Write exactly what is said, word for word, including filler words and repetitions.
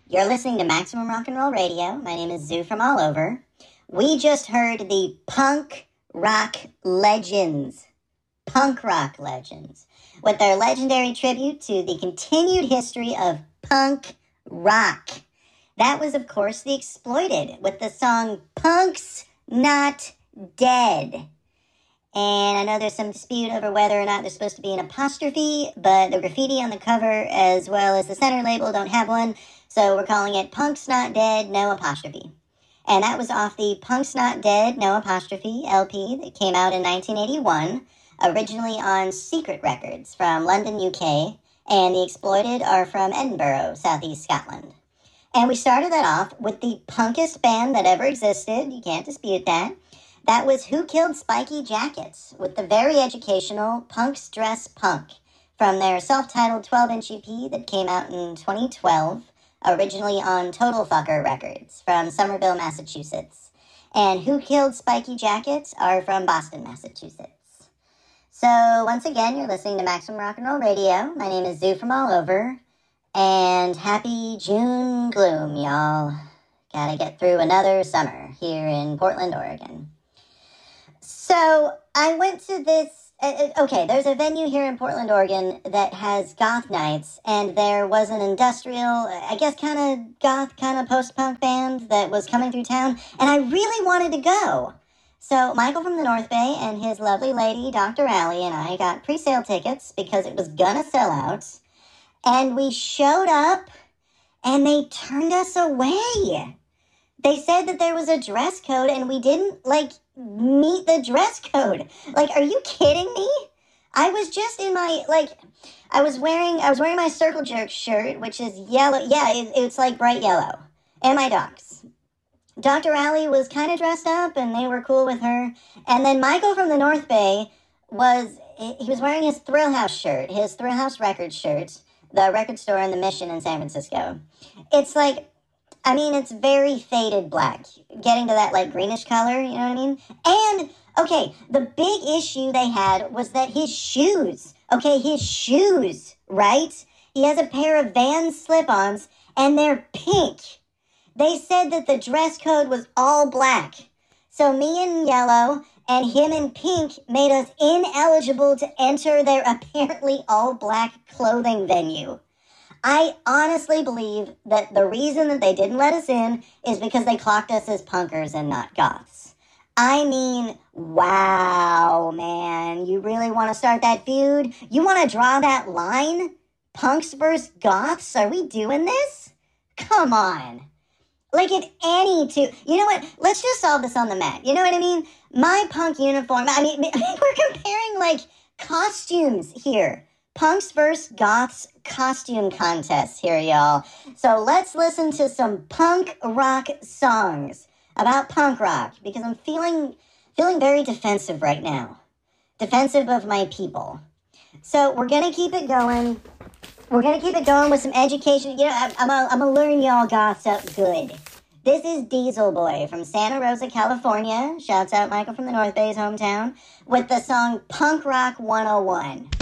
You're listening to Maximum Rock and Roll Radio. My name is Zoo from all over. We just heard the punk rock legends, punk rock legends, with their legendary tribute to the continued history of punk rock. That was, of course, The Exploited with the song Punk's Not Dead. And I know there's some dispute over whether or not there's supposed to be an apostrophe, but the graffiti on the cover as well as the center label don't have one, so we're calling it Punk's Not Dead, no apostrophe. And that was off the Punk's Not Dead, no apostrophe L P that came out in nineteen eighty-one, originally on Secret Records from London, U K, and The Exploited are from Edinburgh, southeast Scotland. And we started that off with the punkest band that ever existed, you can't dispute that. That was Who Killed Spiky Jackets, with the very educational Punks Dress Punk, from their self-titled twelve-inch E P that came out in twenty twelve, originally on Total Fucker Records, from Somerville, Massachusetts. And Who Killed Spiky Jackets are from Boston, Massachusetts. So, once again, you're listening to Maximum Rock and Roll Radio. My name is Zoo from all over. And happy June gloom, y'all. Gotta get through another summer here in Portland, Oregon. So, I went to this, uh, okay, there's a venue here in Portland, Oregon that has goth nights, and there was an industrial, I guess kind of goth, kind of post-punk band that was coming through town, and I really wanted to go. So, Michael from the North Bay and his lovely lady, Doctor Allie, and I got pre-sale tickets because it was gonna sell out. And we showed up, and they turned us away. They said that there was a dress code, and we didn't, like, meet the dress code. Like, are you kidding me? I was just in my, like, I was wearing, I was wearing my Circle Jerk shirt, which is yellow. Yeah, it, it's, like, bright yellow. And my docs. Doctor Allie was kind of dressed up, and they were cool with her. And then Michael from the North Bay was, he was wearing his Thrill House shirt, his Thrill House Records shirt, the record store in the Mission in San Francisco. It's like, I mean, it's very faded black, getting to that, like, greenish color, you know what I mean? And, okay, the big issue they had was that his shoes, okay, his shoes, right? He has a pair of Vans slip-ons, and they're pink. They said that the dress code was all black. So me in yellow and him in pink made us ineligible to enter their apparently all-black clothing venue. I honestly believe that the reason that they didn't let us in is because they clocked us as punkers and not goths. I mean, wow, man. You really want to start that feud? You want to draw that line? Punks versus goths? Are we doing this? Come on. Like, if any two... You know what? Let's just solve this on the mat. You know what I mean? My punk uniform... I mean, we're comparing, like, costumes here. Punks versus goths costume contest here, y'all. So let's listen to some punk rock songs about punk rock, because I'm feeling feeling very defensive right now. Defensive of my people. So we're going to keep it going. We're going to keep it going with some education. You know, I'm, I'm going I'm to learn y'all goths up good. This is Diesel Boy from Santa Rosa, California. Shouts out Michael from the North Bay's hometown. With the song Punk Rock one oh one.